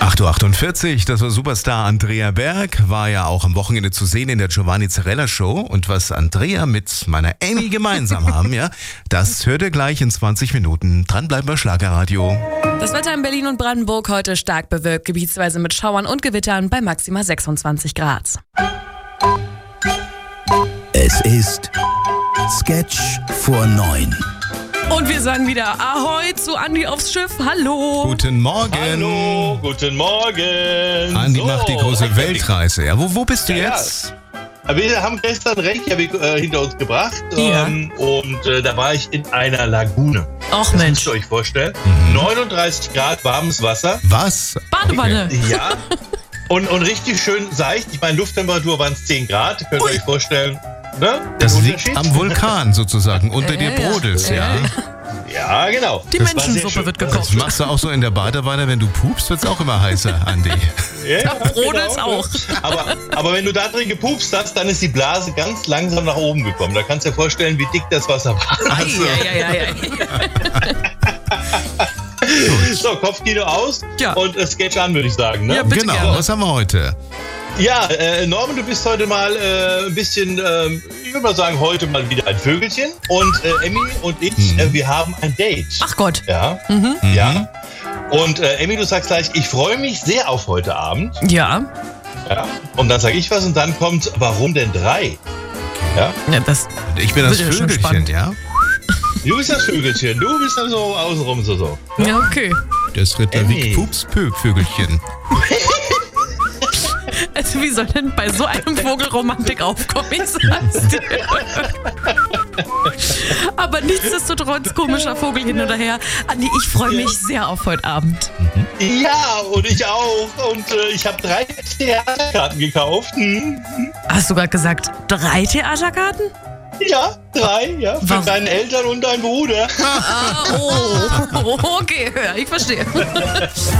8.48 Uhr, das war Superstar Andrea Berg, war ja auch am Wochenende zu sehen in der Giovanni Zarella Show. Und was Andrea mit meiner Amy gemeinsam haben, ja, das hört ihr gleich in 20 Minuten. Dranbleiben bei Schlagerradio. Das Wetter in Berlin und Brandenburg heute stark bewölkt, gebietsweise mit Schauern und Gewittern bei maximal 26 Grad. Es ist Sketch vor 9. Und wir sagen wieder Ahoi zu Andi aufs Schiff. Hallo. Guten Morgen. Hallo, guten Morgen. Andi macht die große Weltreise. Ja, wo bist du jetzt? Ja. Wir haben gestern Reykjavik hinter uns gebracht Ja. und da war ich in einer Lagune. Och Das Mensch. müsst ihr euch vorstellen. 39 Grad warmes Wasser. Was? Badewanne. Ja. Und richtig schön seicht. Ich meine, Lufttemperatur waren es 10 Grad. Könnt ihr euch vorstellen, ne? Das Den liegt Unterschied? am Vulkan sozusagen. Unter dir ja. brodelt's, ja. Ja, genau. Die Das war sehr Menschensuppe schön. wird Das gekocht. machst du auch so in der Badewanne, wenn du pupst, wird's auch immer heißer, Andi. Ja, brodelt's auch. Aber wenn du da drin gepupst hast, dann ist die Blase ganz langsam nach oben gekommen. Da kannst du dir vorstellen, wie dick das Wasser war. Ei. So, Kopfkino aus Ja. und Sketch an, würde ich sagen. Ne? Ja, bitte Genau, gerne. was haben wir heute? Ja, Norman, du bist heute mal ein bisschen, ich würde mal sagen, heute mal wieder ein Vögelchen. Und Emmy und ich, wir haben ein Date. Ach Gott. Ja, ja. Und Emmy, du sagst gleich, ich freue mich sehr auf heute Abend. Ja. Ja. Und dann sage ich was und dann kommt, warum denn 3? Ja. Ja, das Ich bin das Wird ja schon Vögelchen, spannend. ja? Du bist das Vögelchen, du bist dann so außenrum so. Ja, okay. Das Ritterwig Pups-Vögelchen. Also wie soll denn bei so einem Vogel Romantik aufkommen? Ich sag's dir. Aber nichtsdestotrotz, komischer Vogel hin oder her. Andi, ich freue mich sehr auf heute Abend. Ja, und ich auch. Und ich habe 3 Theaterkarten gekauft. Hast du gerade gesagt, 3 Theaterkarten? Ja, 3, ja. Für Warum? deine Eltern und deinen Bruder. Ah, oh, okay, ja, ich verstehe.